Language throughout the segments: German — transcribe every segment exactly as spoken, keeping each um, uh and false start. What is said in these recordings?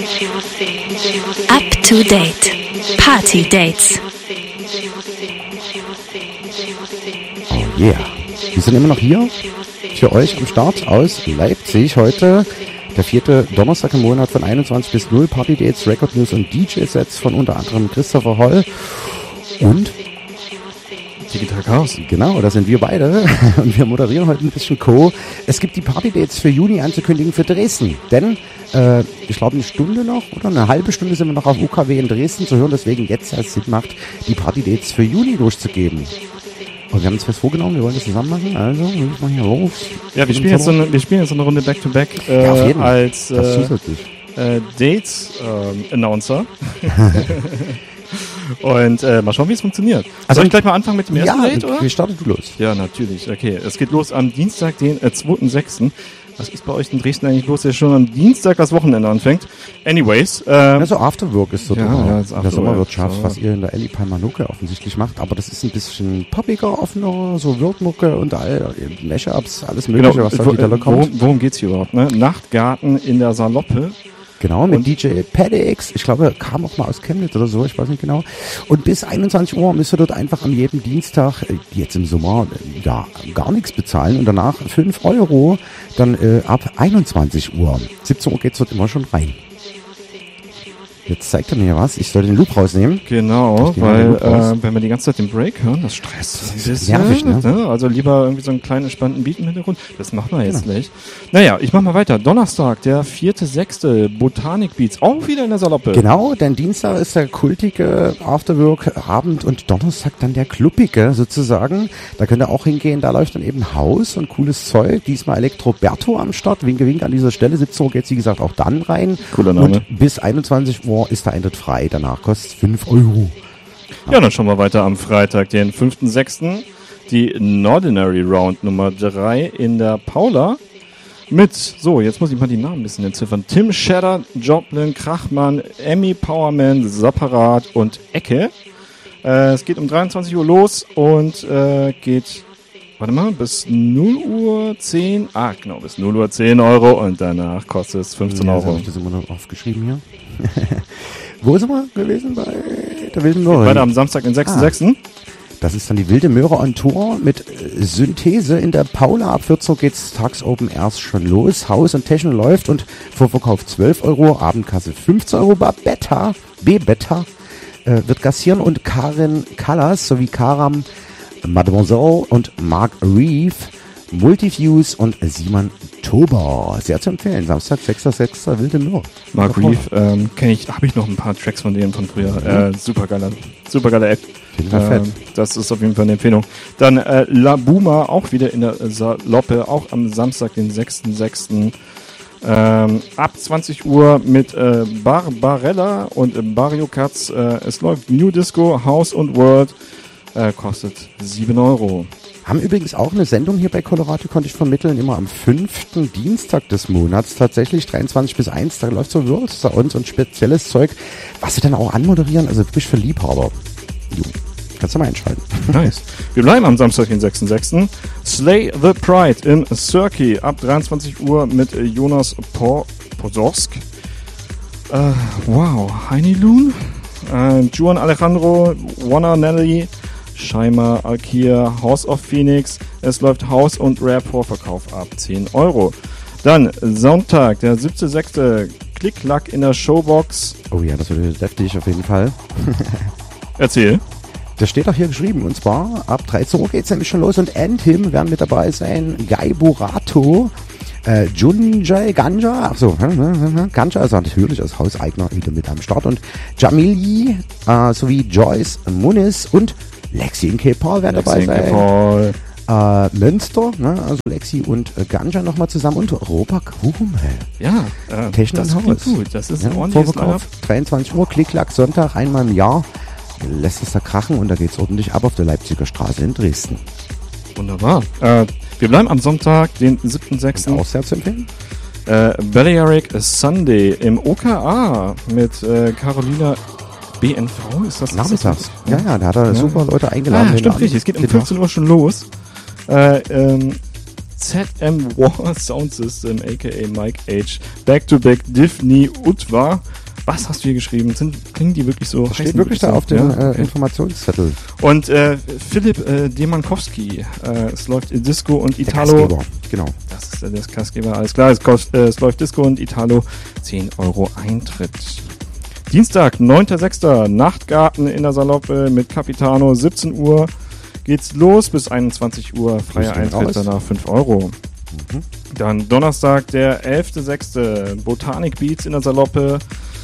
Up to date. Party Dates. Oh yeah. Wir sind immer noch hier für euch am Start aus Leipzig. Heute der vierte Donnerstag im Monat von einundzwanzig bis null. Party Dates, Record News und D J-Sets von unter anderem Christopher Holl und Digital Chaos. Genau, das sind wir beide und wir moderieren heute ein bisschen Co. Es gibt die Party-Dates für Juni anzukündigen für Dresden, denn äh, ich glaube eine Stunde noch oder eine halbe Stunde sind wir noch auf U K W in Dresden zu hören, deswegen jetzt erst Sinn macht, die Party-Dates für Juni durchzugeben. Und wir haben uns was vorgenommen, wir wollen das zusammen machen, also wir müssen mal hier raus. Ja, wir spielen, jetzt so eine, wir spielen jetzt so eine Runde Back-to-Back äh, ja, auf jeden. als äh, äh, Dates-Announcer. Und äh, mal schauen, wie es funktioniert. Also Soll ich gleich mal anfangen mit dem ersten ja, Date, oder? Ja, starten du los. Ja, natürlich. Okay, es geht los am Dienstag, den äh, zweiten sechsten Was ist bei euch in Dresden eigentlich los, der schon am Dienstag das Wochenende anfängt? Anyways. Äh, also Afterwork ist so ja, ja, ja, in der Sommerwirtschaft, so. Was ihr in der Elli Palmanuke offensichtlich macht. Aber das ist ein bisschen poppiger, offener, so Wirkmucke und all Mashups, alles mögliche, genau, was da wieder kommt. Worum, worum geht's hier überhaupt? Ne? Nachtgarten in der Saloppe. Genau, mit und D J Paddox. Ich glaube, kam auch mal aus Chemnitz oder so, ich weiß nicht genau. Und bis einundzwanzig Uhr müsst ihr dort einfach an jedem Dienstag, jetzt im Sommer, ja, gar nichts bezahlen und danach fünf Euro, dann äh, ab einundzwanzig Uhr. siebzehn Uhr geht's dort immer schon rein. Jetzt zeigt er mir was. Ich soll den Loop rausnehmen. Genau, weil äh, wenn wir die ganze Zeit den Break hören, das stresst. Das ist nervig, ne? ne? Also lieber irgendwie so einen kleinen entspannten Beat im Hintergrund. Das machen wir jetzt genau. Nicht. Naja, ich mach mal weiter. Donnerstag, der vierte sechste Botanik Beats, auch wieder in der Saloppe. Genau, denn Dienstag ist der kultige Afterwork-Abend und Donnerstag dann der kluppige sozusagen. Da könnt ihr auch hingehen, da läuft dann eben Haus und cooles Zeug. Diesmal Elektroberto am Start. Winke, winke an dieser Stelle. siebzehn Uhr geht's, wie gesagt, auch dann rein. Cooler Name. Und bis einundzwanzig Uhr ist der Eintritt frei, danach kostet es fünf Euro. Ja, dann schauen wir weiter am Freitag, den fünften sechsten Die Nordinary Round Nummer drei in der Paula mit, so, jetzt muss ich mal die Namen ein bisschen entziffern. Tim Shedder, Joplin, Krachmann, Emmy Powerman, Sapparat und Ecke. Äh, es geht um dreiundzwanzig Uhr los und äh, geht, warte mal, bis null Uhr zehn, ah genau, bis null Uhr zehn Euro und danach kostet es fünfzehn ja, Euro. Habe ich das immer noch aufgeschrieben hier? Wo sind wir gewesen? Bei der Wilden Möhre. Weiter am Samstag, den sechsten sechsten Ah, das ist dann die Wilde Möhre on Tour mit Synthese in der Paula. Ab vierzehn Uhr geht's tagsoben erst schon los. Haus und Techno läuft und Vorverkauf zwölf Euro, Abendkasse fünfzehn Euro. Babetta, B-Betta äh, wird gastieren und Karin Callas sowie Karam, Mademoiselle und Mark Reeve, Multifuse und Simon Tober. Sehr zu empfehlen. Samstag, sechster sechster Wilde Möhre. Mark Reeve, ähm, kenne ich, habe ich noch ein paar Tracks von denen von früher. Mhm. Äh, supergeiler, supergeiler Act. Äh, das ist auf jeden Fall eine Empfehlung. Dann äh, La Buma, auch wieder in der Saloppe, auch am Samstag, den sechsten sechsten Ähm, ab zwanzig Uhr mit äh, Barbarella und äh, Barrio Katz. Äh, es läuft New Disco, House und World. Äh, kostet sieben Euro. Haben übrigens auch eine Sendung hier bei Colorado, konnte ich vermitteln, immer am fünften Dienstag des Monats, tatsächlich dreiundzwanzig bis eins, da läuft so World Sounds und spezielles Zeug, was sie dann auch anmoderieren, also wirklich für Liebhaber. Jo. Kannst du mal einschalten. Nice. Wir bleiben am Samstag, den sechsten sechsten Slay the Pride im Circuit ab dreiundzwanzig Uhr mit Jonas Por- Podolsk. Äh, wow. Heini Loon, äh, Juan Alejandro, Wanna Nelly, Scheimer, Alkia, House of Phoenix. Es läuft House und Rare Vorverkauf ab zehn Euro. Dann Sonntag, der siebte sechste Klick-Klack in der Showbox. Oh ja, das wird deftig auf jeden Fall. Erzähl. Das steht auch hier geschrieben, und zwar ab dreizehn Uhr geht's nämlich schon los und Anthem werden mit dabei sein. Guy Burato, äh, Junjay Ganja, ach so, Ganja ist natürlich als Hauseigner wieder mit am Start und Jamili, äh, sowie Joyce Muniz und Lexi und K-Paul werden dabei sein. Äh, Münster, ne, also Lexi und äh, Ganja nochmal zusammen und Europa Kuhmel. Ja, äh, Techno das Haus. klingt gut. Das ist ja, ein ordentliches Vorverkauf, dreiundzwanzig Uhr, Klick-Klack, Sonntag, einmal im Jahr. Lässt es da krachen und da geht's ordentlich ab auf der Leipziger Straße in Dresden. Wunderbar. Äh, wir bleiben am Sonntag, den siebten sechsten Auch sehr zu empfehlen. Äh, Balearic Sunday im O K A mit äh, Carolina B N V. Ist das Nachmittags? Ja, ja, da hat er ja. super Leute eingeladen. Ah, stimmt richtig. Es geht um fünfzehn Uhr schon los. Äh, ähm, Z M War Sound System, aka Mike H. Back-to-Back Divni Utwa. Was hast du hier geschrieben? Sind, klingen die wirklich so? Das steht wirklich da so? auf dem Ja, äh, okay. Informationszettel. Und äh, Philipp äh, Demankowski. Äh, es läuft Disco und Der Italo. Gastgeber, genau. Das ist äh, das Gastgeber, alles klar. Es, kost, äh, es läuft Disco und Italo. zehn Euro Eintritt. Dienstag, neunter sechster Nachtgarten in der Saloppe mit Capitano. siebzehn Uhr geht's los bis einundzwanzig Uhr. Freier Grüß dich Eintritt, raus. danach fünf Euro. Mhm. Dann Donnerstag, der elfter sechster Botanik Beats in der Saloppe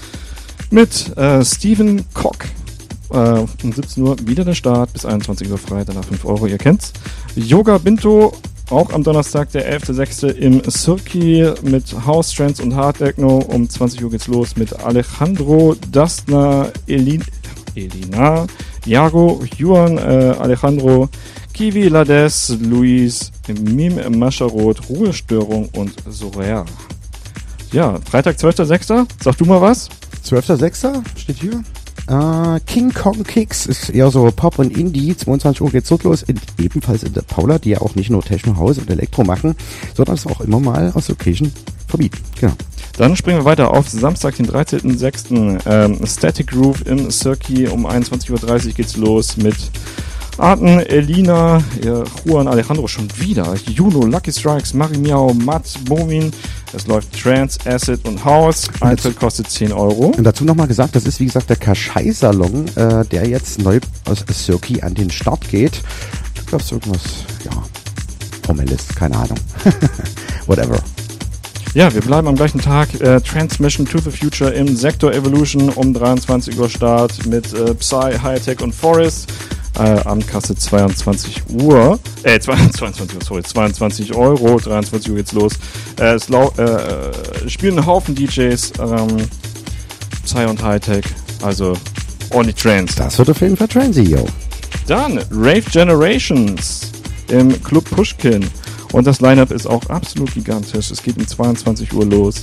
mit äh, Stephen Koch. Äh, um siebzehn Uhr wieder der Start, bis einundzwanzig Uhr frei, danach fünf Euro, ihr kennt's. Yoga Binto, auch am Donnerstag, der elfter sechster im Cirque mit House, Trance und Hard Techno. Um zwanzig Uhr geht's los mit Alejandro, Dastner, Elin, Elina, Iago, Juan, äh, Alejandro, Kiwi, Lades, Luis, Mim, Mascherot, Ruhestörung und Sorare. Ja, Freitag, zwölfter sechster Sag du mal was? zwölfter sechster steht hier. Äh, King Kong Kicks ist eher so Pop und Indie. zweiundzwanzig Uhr geht's dort los. In, ebenfalls in der Paula, die ja auch nicht nur Techno, House und Elektro machen, sondern es auch immer mal aus Location verbieten. Genau. Dann springen wir weiter auf Samstag, den dreizehnter sechster Ähm, Static Groove im Cirque. Um einundzwanzig Uhr dreißig geht's los mit Arten, Elina, ja, Juan, Alejandro schon wieder, Juno, Lucky Strikes, Marimiao, Matt, Bomin. Es läuft Trance, Acid und House. Eintritt kostet zehn Euro. Und dazu nochmal gesagt, das ist wie gesagt der Kaschai-Salon, äh, der jetzt neu aus Cirque an den Start geht. Du glaubst irgendwas, ja, formelles, keine Ahnung. Whatever. Ja, wir bleiben am gleichen Tag. Äh, Transmission to the Future im Sektor Evolution um dreiundzwanzig Uhr Start mit äh, Psy, Hightech und Forest. Äh, Abendkasse zweiundzwanzig Uhr. Äh, zweiundzwanzig Uhr, sorry, zweiundzwanzig Euro. dreiundzwanzig Uhr geht's los. Äh, es lau- äh, spielen einen Haufen D Js. Ähm, Psy und Hightech. Also ordentlich Trance. Das wird auf jeden Fall Transy, yo. Dann Rave Generations im Club Pushkin. Und das Line-Up ist auch absolut gigantisch. Es geht um zweiundzwanzig Uhr los.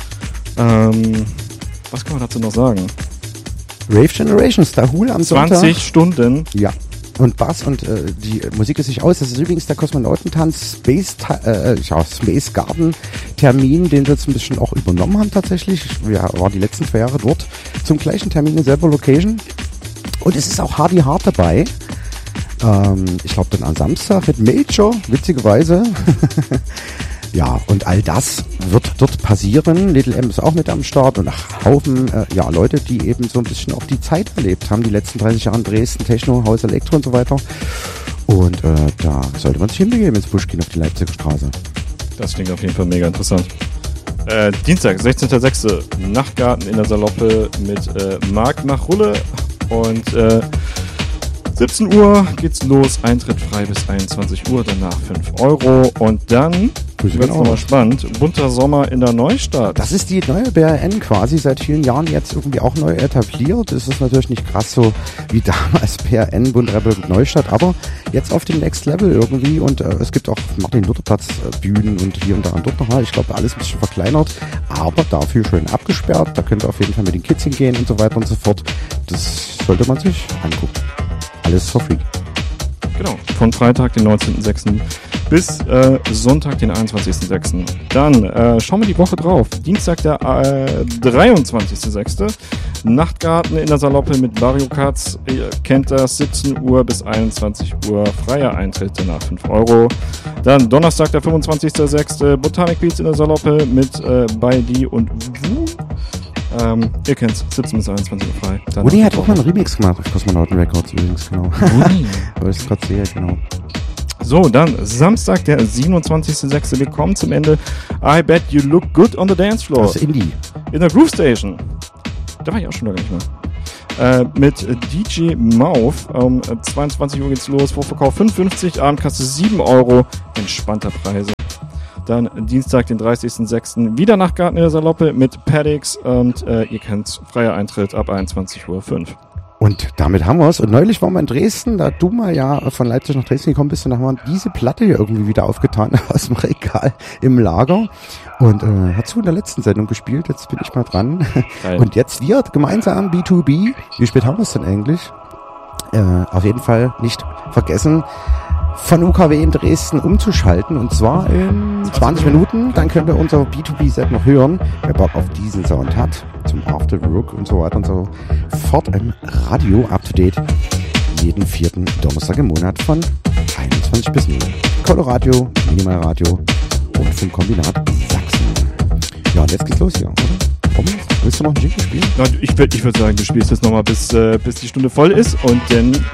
Ähm, was kann man dazu noch sagen? Rave Generations, Dahul am Sonntag. zwanzig Stunden. Ja. Und Bass und äh, die Musik ist sich aus. Das ist übrigens der Kosmonautentanz Space, äh, ja, Space Garden Termin, den wir jetzt ein bisschen auch übernommen haben tatsächlich. Wir waren die letzten zwei Jahre dort zum gleichen Termin in selber Location. Und es ist auch Hardy Hard dabei. Ähm, ich glaube dann am Samstag mit Major, witzigerweise. Ja, und all das wird dort passieren. Little M ist auch mit am Start und ach, Haufen äh, ja, Leute, die eben so ein bisschen auch die Zeit erlebt haben, die letzten dreißig Jahre in Dresden, Techno, Haus, Elektro und so weiter. Und äh, da sollte man sich hinbegeben ins Pushkin auf die Leipziger Straße. Das klingt auf jeden Fall mega interessant. Äh, Dienstag, sechzehnter sechster Nachtgarten in der Saloppe mit äh, Marc Machulle und äh, siebzehn Uhr geht's los, Eintritt frei bis einundzwanzig Uhr, danach fünf Euro und dann Grüße wird's gehen nochmal raus. spannend, bunter Sommer in der Neustadt. Das ist die neue B R N quasi seit vielen Jahren jetzt irgendwie auch neu etabliert. Das ist natürlich nicht krass so wie damals B R N, Bund Republik Neustadt, aber jetzt auf dem Next Level irgendwie und äh, es gibt auch Martin-Luther-Platz äh, Bühnen und hier und da und dort nochmal. Ich glaube, alles ein bisschen verkleinert, aber dafür schön abgesperrt. Da könnt ihr auf jeden Fall mit den Kids hingehen und so weiter und so fort. Das sollte man sich angucken. Alles for free. Genau, von Freitag, den neunzehnten sechster bis äh, Sonntag, den einundzwanzigsten sechster Dann äh, schauen wir die Woche drauf. Dienstag, der äh, dreiundzwanzigster sechster Nachtgarten in der Saloppe mit Barrio Katz. Ihr kennt das, siebzehn Uhr bis einundzwanzig Uhr. Freier Eintritt, danach fünf Euro. Dann Donnerstag, der fünfundzwanzigster sechster Botanik Beats in der Saloppe mit äh, Baidi und Wu. Ähm, ihr kennt's, siebzehn bis einundzwanzig Uhr frei. Danach Uni hat fünf auch mal einen Remix gemacht auf Kosmonauten Records übrigens, genau. Uni. Weil ich es gerade sehe, genau. So, dann Samstag, der siebenundzwanzigster sechster Wir kommen zum Ende. I bet you look good on the dance floor. Das ist Indie. In der Groove Station. Da war ich auch schon lange nicht mehr. Äh, mit D J Mauve. Um zweiundzwanzig Uhr geht's los. Vorverkauf fünfundfünfzig, Abendkasse sieben Euro. Entspannter Preise. Dann Dienstag, den dreißigster sechster Wieder Nachtgarten in der Saloppe mit Paddix. Und äh, ihr kennt freier Eintritt ab einundzwanzig Uhr fünf. Und damit haben wir es. Und neulich waren wir in Dresden, da du mal ja von Leipzig nach Dresden gekommen bist, und da haben wir diese Platte hier irgendwie wieder aufgetan aus dem Regal im Lager. Und äh, hast du in der letzten Sendung gespielt, jetzt bin ich mal dran. Geil. Und jetzt wir gemeinsam B zwei B. Wie spät haben wir es denn eigentlich? Äh, auf jeden Fall nicht vergessen. von U K W in Dresden umzuschalten und zwar in zwanzig Minuten. Dann könnt ihr unser B zwei B-Set noch hören, wer Bock auf diesen Sound hat, zum Afterwork und so weiter und so fort im Radio up to date. Jeden vierten Donnerstag im Monat von einundzwanzig bis null. Coloradio, Minimalradio, Rundfunkkombinat Sachsen. Ja, und jetzt geht's los hier, oder? Komm, willst du noch einen Jingle spielen? Na, ich würde ich würd sagen, du spielst jetzt nochmal bis, äh, bis die Stunde voll ist und dann